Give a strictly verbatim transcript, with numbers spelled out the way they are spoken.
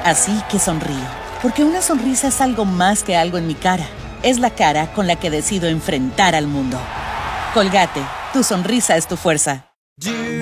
Así que sonrío, porque una sonrisa es algo más que algo en mi cara. Es la cara con la que decido enfrentar al mundo. Colgate, tu sonrisa es tu fuerza.